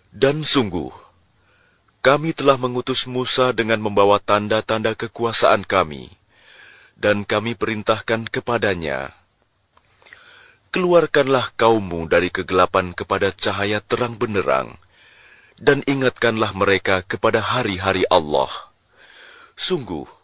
Dan sungguh, kami telah mengutus Musa dengan membawa tanda-tanda kekuasaan kami, dan kami perintahkan kepadanya, keluarkanlah kaummu dari kegelapan kepada cahaya terang benderang, dan ingatkanlah mereka kepada hari-hari Allah. Sungguh,